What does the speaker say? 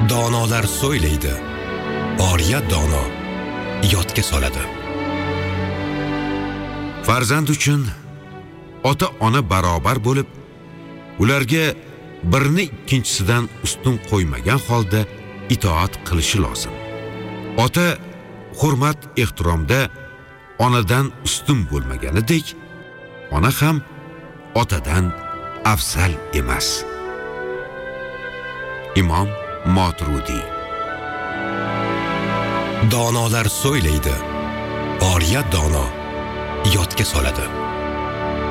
Donolar so'ylaydi, oriya dono yodga soladi. Farzand uchun ota-ona barobar bo'lib, ularga birini ikkinchisidan ustun qo'ymagan holda itoat qilishi lozim. Ota hurmat ehtiromda onadan ustun bo'lmaganidek, ona ham otadan afzal emas. Imom Moturudi. Donolar so'ylaydi, oriya dono yodga soladi.